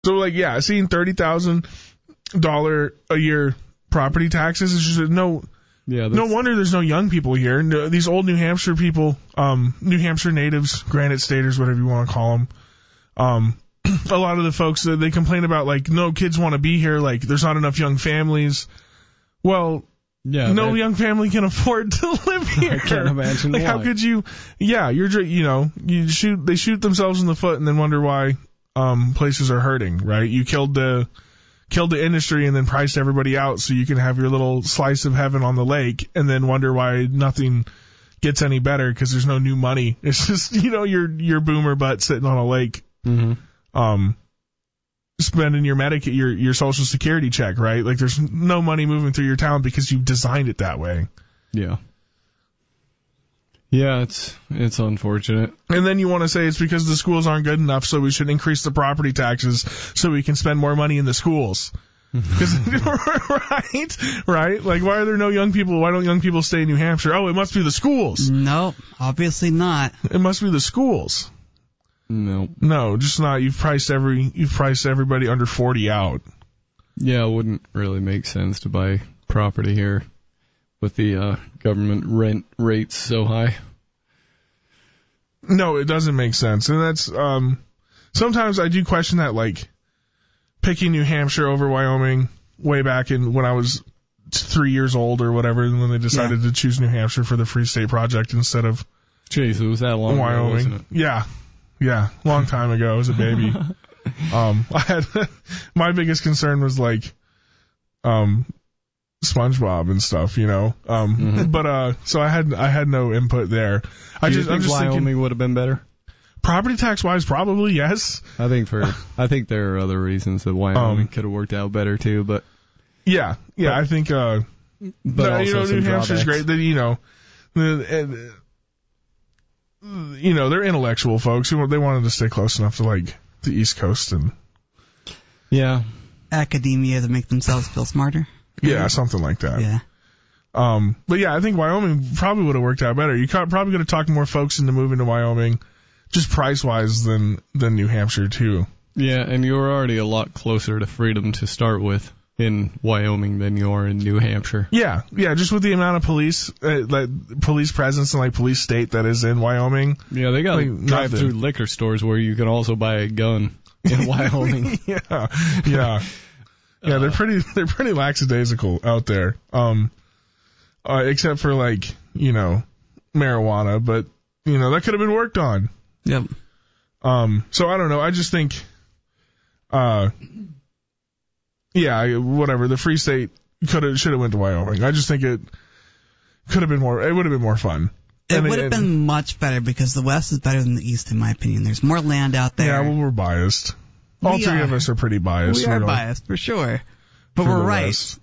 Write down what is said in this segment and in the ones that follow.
So, like, yeah, seeing $30,000 a year property taxes is just no wonder there's no young people here. No, these old New Hampshire people, New Hampshire natives, Granite Staters, whatever you want to call them, a lot of the folks, they complain about, like, no kids want to be here, like, there's not enough young families. Well, no young family can afford to live here. I can't imagine like, why. how could you? Yeah, they shoot themselves in the foot and then wonder why places are hurting, right? You killed the industry and then priced everybody out so you can have your little slice of heaven on the lake and then wonder why nothing gets any better because there's no new money. It's just, your boomer butt sitting on a lake, spending your Social Security check, right? Like, there's no money moving through your town because you've designed it that way. Yeah. Yeah, it's unfortunate. And then you want to say it's because the schools aren't good enough, so we should increase the property taxes so we can spend more money in the schools. Right? Like, why are there no young people? Why don't young people stay in New Hampshire? Oh, it must be the schools. No, obviously not. It must be the schools. No, just not. You've priced everybody under 40 out. Yeah, it wouldn't really make sense to buy property here with the government rent rates so high. No, it doesn't make sense. And that's sometimes I do question that, like, picking New Hampshire over Wyoming way back when I was 3 years old or whatever, and when they decided to choose New Hampshire for the Free State Project instead of Jeez, it was that long Wyoming. ago, wasn't it? Yeah, long time ago. I was a baby. I had my biggest concern was, like, SpongeBob and stuff, But so I had no input there. I'm just Wyoming thinking, would have been better. Property tax wise, probably yes. I think there are other reasons that Wyoming could have worked out better too, but I think but also New Hampshire's great. That they're intellectual folks who they wanted to stay close enough to, like, the East Coast and academia to make themselves feel smarter. Yeah, something like that. Yeah. But yeah, I think Wyoming probably would have worked out better. You probably could have talked more folks into moving to Wyoming, just price-wise, than New Hampshire, too. Yeah, and you're already a lot closer to freedom to start with in Wyoming than you are in New Hampshire. Yeah, just with the amount of police presence and, like, police state that is in Wyoming. Yeah, they got, like, drive-through liquor stores where you can also buy a gun in Wyoming. Yeah, they're pretty lackadaisical out there. Except for, like, marijuana, but that could have been worked on. Yep. So I don't know. I just think, whatever. The Free State should have went to Wyoming. I just think it could have been more. It would have been more fun. It would have been much better because the West is better than the East, in my opinion. There's more land out there. Yeah, well, we're biased. All three of us are pretty biased. We are biased for sure, but we're right.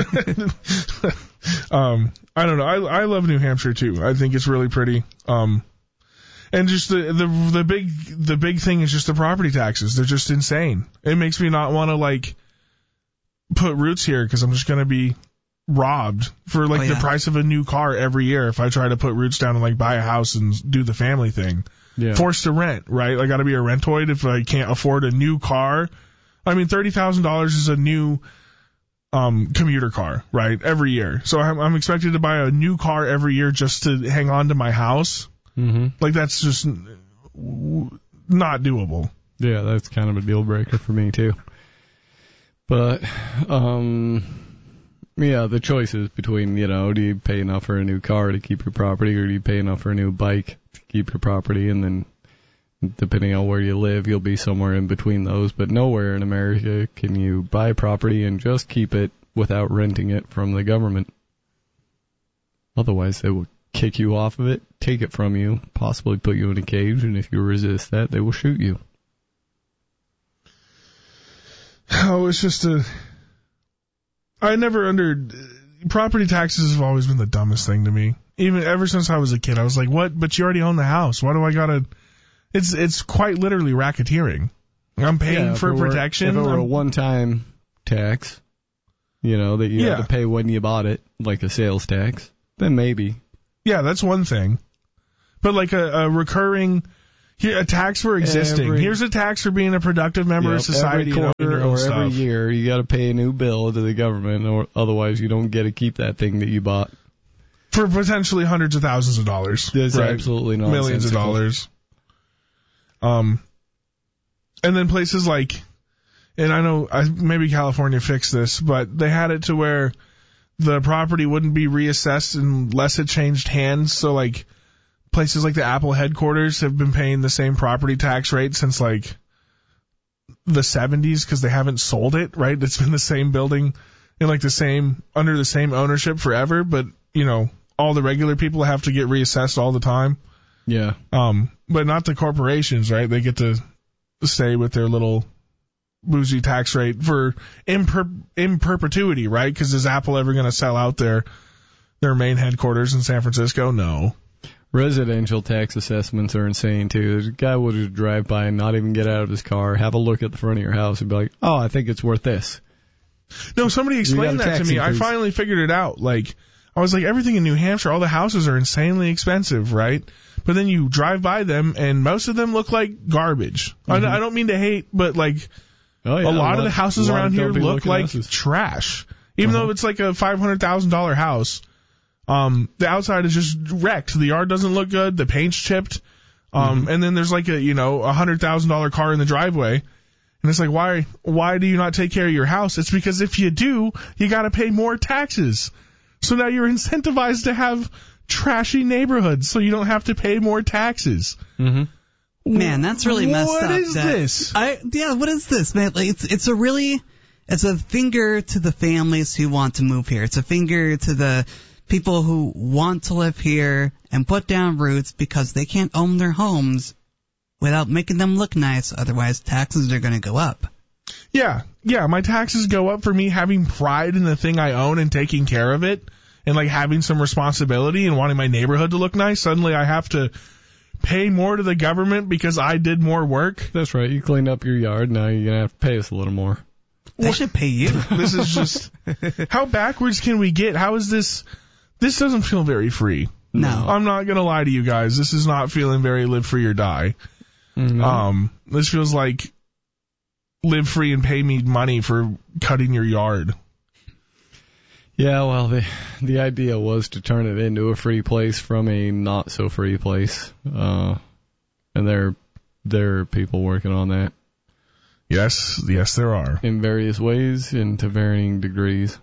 I don't know. I love New Hampshire too. I think it's really pretty. And just the big thing is just the property taxes. They're just insane. It makes me not want to, like, put roots here because I'm just going to be robbed for, like, the price of a new car every year if I try to put roots down and, like, buy a house and do the family thing. Yeah. Forced to rent, right? I got to be a rentoid if I can't afford a new car. I mean, $30,000 is a new commuter car, right? Every year. So I'm expected to buy a new car every year just to hang on to my house. Mm-hmm. Like, that's just not doable. Yeah, that's kind of a deal breaker for me too. But, the choice is between, do you pay enough for a new car to keep your property, or do you pay enough for a new bike to keep your property, and then depending on where you live, you'll be somewhere in between those. But nowhere in America can you buy property and just keep it without renting it from the government. Otherwise, they will kick you off of it, take it from you, possibly put you in a cage, and if you resist that, they will shoot you. Oh, it's just property taxes have always been the dumbest thing to me. Even ever since I was a kid, I was like, what? But you already own the house. Why do I gotta? It's quite literally racketeering. I'm paying for protection. If it were a one-time tax, that you had to pay when you bought it, like a sales tax, then maybe. Yeah, that's one thing. But, like, a recurring, Here, a tax for existing. Here's a tax for being a productive member of society. Every quarter or stuff. every year, you got to pay a new bill to the government, or otherwise you don't get to keep that thing that you bought. For potentially hundreds of thousands of dollars. That's absolutely nonsensical. Millions of dollars. And then places like, and I know maybe California fixed this, but they had it to where the property wouldn't be reassessed unless it changed hands. So like places like the Apple headquarters have been paying the same property tax rate since like the 70s because they haven't sold it, right? It's been the same building in like under the same ownership forever, but you know, all the regular people have to get reassessed all the time. Yeah. But not the corporations, right? They get to stay with their little bougie tax rate for in perpetuity, right? Because is Apple ever going to sell out their main headquarters in San Francisco? No. Residential tax assessments are insane too. A guy will just drive by and not even get out of his car, have a look at the front of your house, and be like, "Oh, I think it's worth this." No, somebody explained that to me. I finally figured it out. Like, I was like, everything in New Hampshire, all the houses are insanely expensive, right? But then you drive by them, and most of them look like garbage. Mm-hmm. I don't mean to hate, but like, a lot of the houses around here look like trash. Even though it's like a $500,000 house. The outside is just wrecked. The yard doesn't look good. The paint's chipped. And then there's like a $100,000 car in the driveway. And it's like, why do you not take care of your house? It's because if you do, you got to pay more taxes. So now you're incentivized to have trashy neighborhoods so you don't have to pay more taxes. Mm-hmm. Man, that's really messed up. What is this? What is this, man? Like, it's a finger to the families who want to move here. It's a finger to the people who want to live here and put down roots because they can't own their homes without making them look nice. Otherwise, taxes are going to go up. Yeah, my taxes go up for me having pride in the thing I own and taking care of it and like having some responsibility and wanting my neighborhood to look nice. Suddenly I have to pay more to the government because I did more work. That's right. You cleaned up your yard. Now you're going to have to pay us a little more. They should pay you. This is just, how backwards can we get? How is this? This doesn't feel very free. No. I'm not going to lie to you guys. This is not feeling very live free or die. Mm-hmm. This feels like live free and pay me money for cutting your yard. Yeah, well, the idea was to turn it into a free place from a not so free place. And there are people working on that. Yes, there are. In various ways and to varying degrees.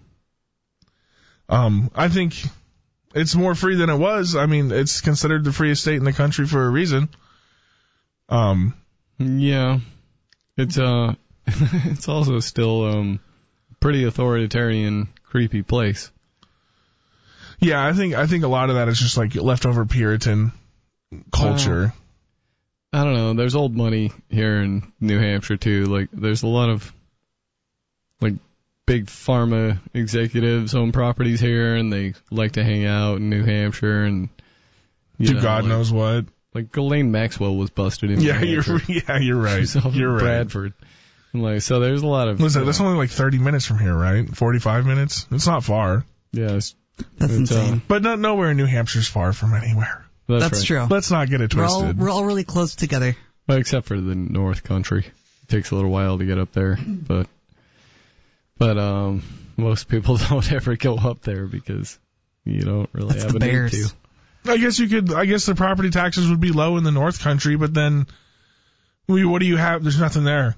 I think it's more free than it was. I mean, it's considered the freest state in the country for a reason. Yeah. It's also still pretty authoritarian, creepy place. Yeah, I think a lot of that is just like leftover Puritan culture. I don't know. There's old money here in New Hampshire too. Like, there's a lot of like big pharma executives own properties here, and they like to hang out in New Hampshire and God knows what. Like Ghislaine Maxwell was busted in. Yeah, you're right. You're right. Bradford. And like, so there's a lot of. Listen, that's only like 30 minutes from here, right? 45 minutes. It's not far. Yeah, that's insane. But nowhere in New Hampshire's far from anywhere. That's right. True. Let's not get it twisted. We're all really close together. Well, except for the North Country. It takes a little while to get up there, but most people don't ever go up there because you don't really have a need to. I guess the property taxes would be low in the North Country, but then what do you have? There's nothing there.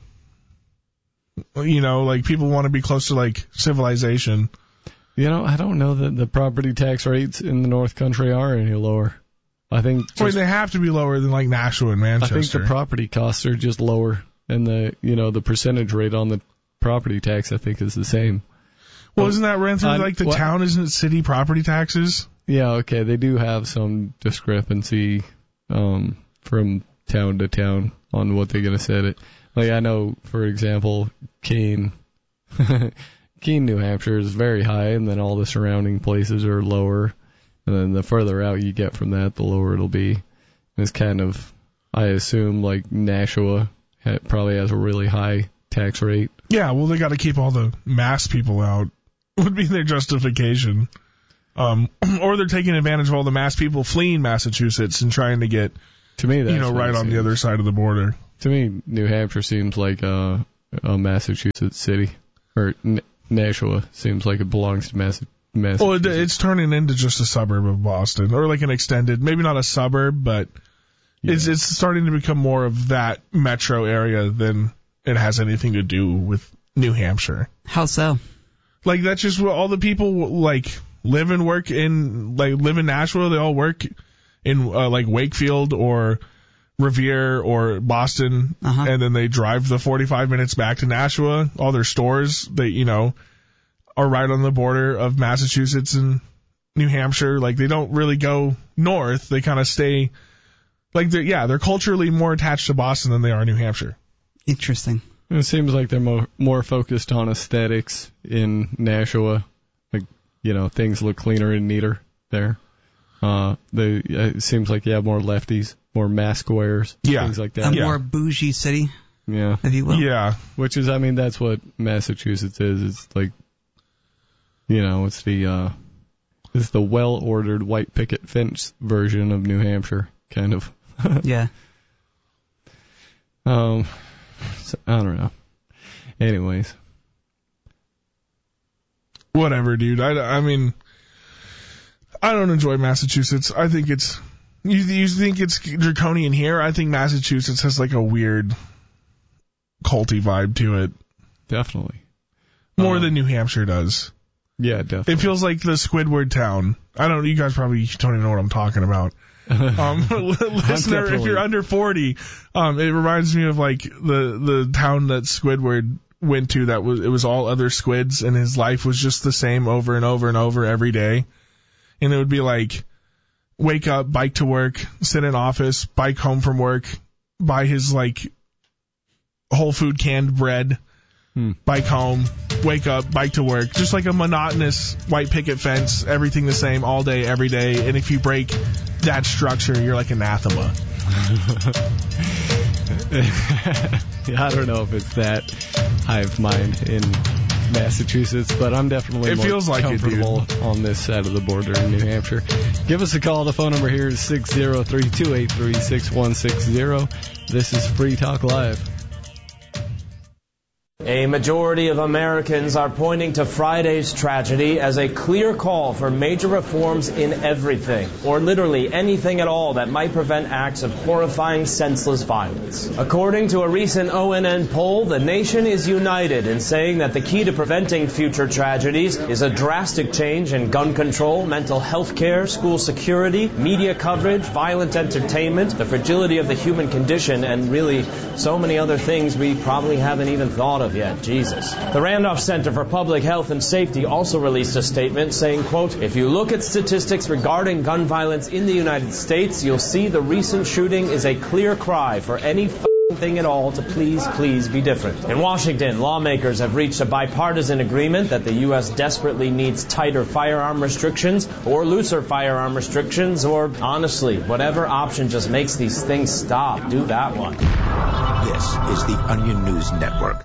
Like people want to be close to like civilization. I don't know that the property tax rates in the North Country are any lower. I think they have to be lower than like Nashua and Manchester. I think the property costs are just lower, and the percentage rate on the property tax I think is the same. Well, isn't that ran through like the town? Isn't it city property taxes? Yeah, okay, they do have some discrepancy from town to town on what they're gonna set it. Like I know, for example, Keene, New Hampshire is very high, and then all the surrounding places are lower. And then the further out you get from that, the lower it'll be. And it's kind of, I assume, like Nashua probably has a really high tax rate. Yeah, well, they got to keep all the Mass people out, would be their justification. Or they're taking advantage of all the Mass people fleeing Massachusetts and trying to get To me, that's right on the other side of the border. To me, New Hampshire seems like a Massachusetts city, or Nashua seems like it belongs to Massachusetts. Well, it's turning into just a suburb of Boston, or like an extended, maybe not a suburb, but it's starting to become more of that metro area than it has anything to do with New Hampshire. How so? Like, that's just what all the people, like, live and work in, like, live in Nashua. They all work in, like, Wakefield or Revere or Boston, and then they drive the 45 minutes back to Nashua. All their stores, they, are right on the border of Massachusetts and New Hampshire. Like, they don't really go north. They kind of stay, like, they're culturally more attached to Boston than they are New Hampshire. Interesting. It seems like they're more focused on aesthetics in Nashua. Like, things look cleaner and neater there. It seems like you have more lefties, more mask wearers, things like that. A more bougie city, if you will. Yeah. Which is, that's what Massachusetts is. It's like, it's the well-ordered white picket fence version of New Hampshire, kind of. Yeah. So, I don't know. Anyways. Whatever, dude. I mean, I don't enjoy Massachusetts. I think it's, you think it's draconian here? I think Massachusetts has like a weird culty vibe to it. Definitely. More than New Hampshire does. Yeah, definitely. It feels like the Squidward town. You guys probably don't even know what I'm talking about. Listener, if you're under 40, it reminds me of like the town that Squidward went to it was all other squids, and his life was just the same over and over and over every day. And it would be like, wake up, bike to work, sit in office, bike home from work, buy his like Whole Food canned bread, bike home, wake up, bike to work. Just like a monotonous white picket fence, everything the same all day, every day. And if you break that structure, you're like anathema. I don't know if it's that hive mind in Massachusetts, but I'm definitely more comfortable on this side of the border in New Hampshire. Give us a call. The phone number here is 603-283-6160. This is Free Talk Live. A majority of Americans are pointing to Friday's tragedy as a clear call for major reforms in everything, or literally anything at all that might prevent acts of horrifying, senseless violence. According to a recent ONN poll, the nation is united in saying that the key to preventing future tragedies is a drastic change in gun control, mental health care, school security, media coverage, violent entertainment, the fragility of the human condition, and really so many other things we probably haven't even thought of yet. Jesus. The Randolph Center for Public Health and Safety also released a statement saying, quote, "If you look at statistics regarding gun violence in the United States, you'll see the recent shooting is a clear cry for any thing at all to please be different." In Washington, lawmakers have reached a bipartisan agreement that the U.S. desperately needs tighter firearm restrictions or looser firearm restrictions, or honestly, whatever option just makes these things stop. Do that one. This is the Onion News Network.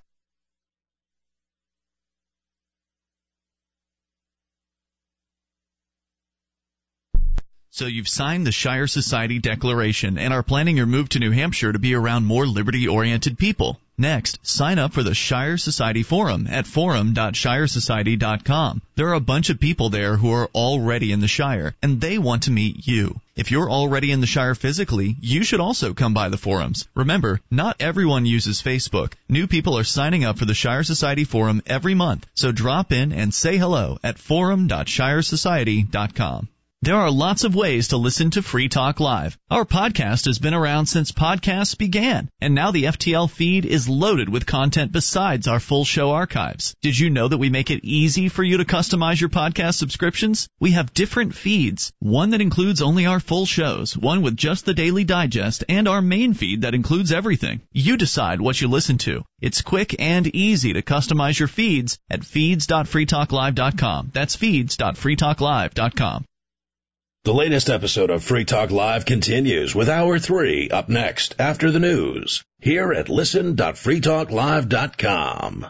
So you've signed the Shire Society Declaration and are planning your move to New Hampshire to be around more liberty-oriented people. Next, sign up for the Shire Society Forum at forum.shiresociety.com. There are a bunch of people there who are already in the Shire, and they want to meet you. If you're already in the Shire physically, you should also come by the forums. Remember, not everyone uses Facebook. New people are signing up for the Shire Society Forum every month, so drop in and say hello at forum.shiresociety.com. There are lots of ways to listen to Free Talk Live. Our podcast has been around since podcasts began, and now the FTL feed is loaded with content besides our full show archives. Did you know that we make it easy for you to customize your podcast subscriptions? We have different feeds, one that includes only our full shows, one with just the Daily Digest, and our main feed that includes everything. You decide what you listen to. It's quick and easy to customize your feeds at feeds.freetalklive.com. That's feeds.freetalklive.com. The latest episode of Free Talk Live continues with Hour 3 up next after the news here at listen.freetalklive.com.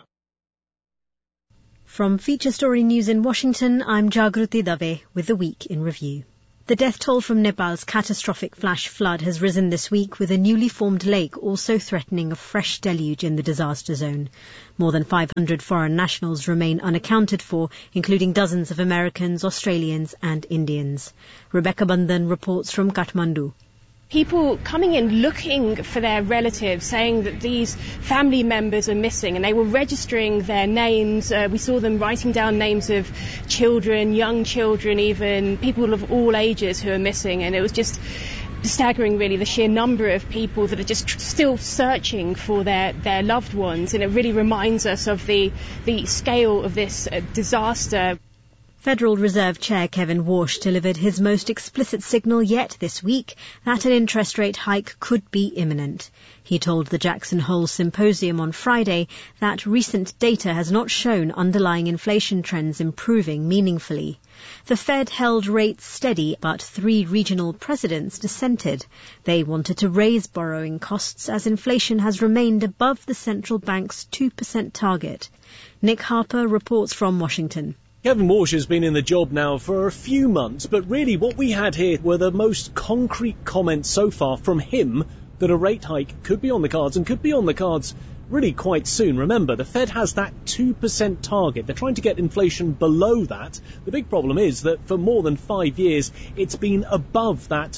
From Feature Story News in Washington, I'm Jagruti Dave with the Week in Review. The death toll from Nepal's catastrophic flash flood has risen this week, with a newly formed lake also threatening a fresh deluge in the disaster zone. More than 500 foreign nationals remain unaccounted for, including dozens of Americans, Australians and Indians. Rebecca Bandhan reports from Kathmandu. People coming in looking for their relatives, saying that these family members are missing, and they were registering their names. We saw them writing down names of children, young children even, people of all ages who are missing, and it was just staggering really, the sheer number of people that are just still searching for their loved ones, and it really reminds us of the scale of this disaster. Federal Reserve Chair Kevin Warsh delivered his most explicit signal yet this week that an interest rate hike could be imminent. He told the Jackson Hole Symposium on Friday that recent data has not shown underlying inflation trends improving meaningfully. The Fed held rates steady, but 3 regional presidents dissented. They wanted to raise borrowing costs as inflation has remained above the central bank's 2% target. Nick Harper reports from Washington. Kevin Warsh has been in the job now for a few months, but really what we had here were the most concrete comments so far from him that a rate hike could be on the cards, and could be on the cards really quite soon. Remember, the Fed has that 2% target. They're trying to get inflation below that. The big problem is that for more than 5 years, it's been above that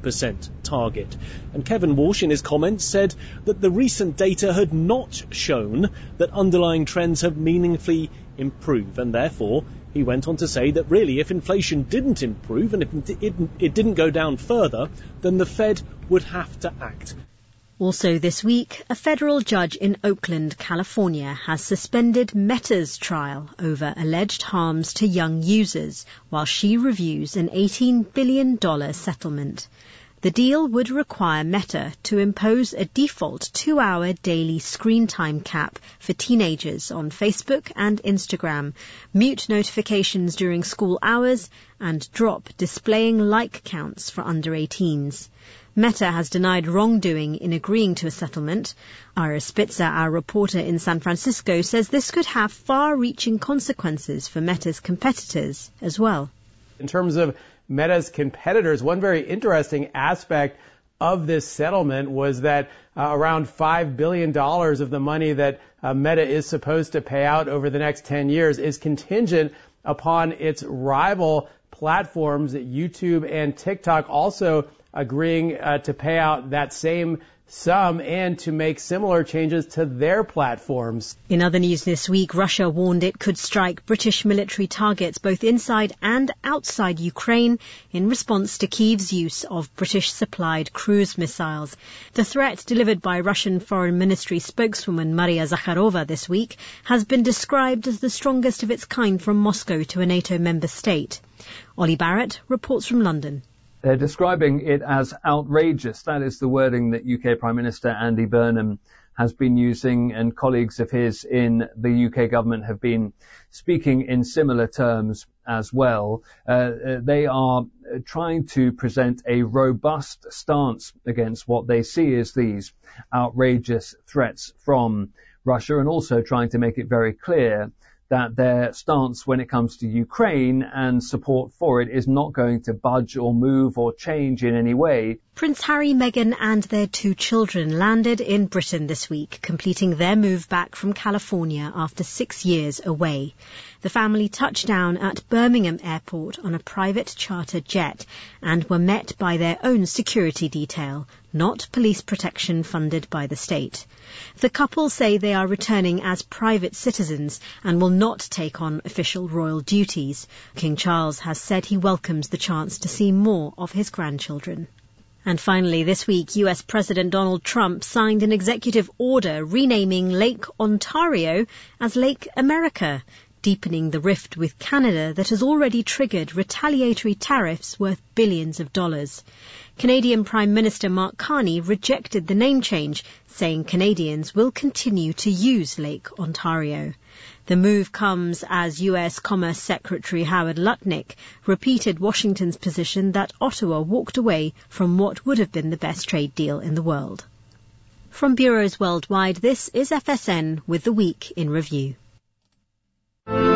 2% target. And Kevin Warsh, in his comments, said that the recent data had not shown that underlying trends have meaningfully improved, and therefore he went on to say that really if inflation didn't improve and if it didn't go down further, then the Fed would have to act. Also this week, a federal judge in Oakland, California, has suspended Meta's trial over alleged harms to young users while she reviews an $18 billion settlement. The deal would require Meta to impose a default 2-hour daily screen time cap for teenagers on Facebook and Instagram, mute notifications during school hours, and drop displaying like counts for under 18s. Meta has denied wrongdoing in agreeing to a settlement. Ira Spitzer, our reporter in San Francisco, says this could have far-reaching consequences for Meta's competitors as well. In terms of Meta's competitors, one very interesting aspect of this settlement was that around $5 billion of the money that Meta is supposed to pay out over the next 10 years is contingent upon its rival platforms, YouTube and TikTok, also agreeing to pay out that same sum and to make similar changes to their platforms. In other news this week, Russia warned it could strike British military targets both inside and outside Ukraine in response to Kyiv's use of British-supplied cruise missiles. The threat, delivered by Russian Foreign Ministry spokeswoman Maria Zakharova this week, has been described as the strongest of its kind from Moscow to a NATO member state. Ollie Barrett reports from London. They're describing it as outrageous. That is the wording that UK Prime Minister Andy Burnham has been using, and colleagues of his in the UK government have been speaking in similar terms as well. They are trying to present a robust stance against what they see as these outrageous threats from Russia, and also trying to make it very clear that their stance when it comes to Ukraine and support for it is not going to budge or move or change in any way. Prince Harry, Meghan and their 2 children landed in Britain this week, completing their move back from California after 6 years away. The family touched down at Birmingham Airport on a private charter jet and were met by their own security detail, not police protection funded by the state. The couple say they are returning as private citizens and will not take on official royal duties. King Charles has said he welcomes the chance to see more of his grandchildren. And finally, this week, US President Donald Trump signed an executive order renaming Lake Ontario as Lake America, deepening the rift with Canada that has already triggered retaliatory tariffs worth billions of dollars. Canadian Prime Minister Mark Carney rejected the name change, saying Canadians will continue to use Lake Ontario. The move comes as US Commerce Secretary Howard Lutnick repeated Washington's position that Ottawa walked away from what would have been the best trade deal in the world. From bureaus worldwide, this is FSN with the Week in Review.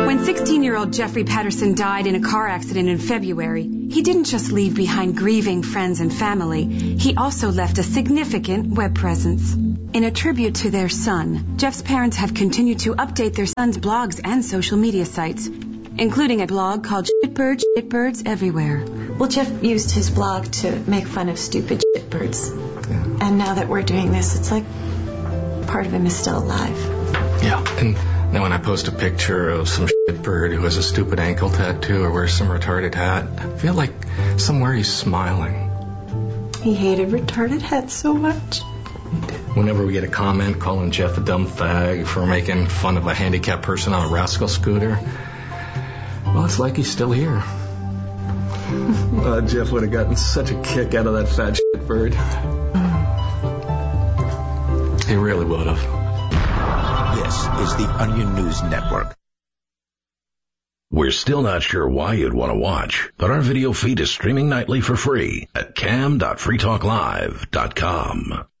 When 16-year-old Jeffrey Patterson died in a car accident in February, he didn't just leave behind grieving friends and family. He also left a significant web presence. In a tribute to their son, Jeff's parents have continued to update their son's blogs and social media sites, including a blog called Shitbirds Everywhere. Well, Jeff used his blog to make fun of stupid shitbirds. And now that we're doing this, it's like part of him is still alive. Yeah, and then when I post a picture of some shitbird who has a stupid ankle tattoo or wears some retarded hat, I feel like somewhere he's smiling. He hated retarded hats so much. Whenever we get a comment calling Jeff a dumb fag for making fun of a handicapped person on a rascal scooter, well, it's like he's still here. Jeff would have gotten such a kick out of that fat shitbird. He really would have. This is the Onion News Network. We're still not sure why you'd want to watch, but our video feed is streaming nightly for free at cam.freetalklive.com.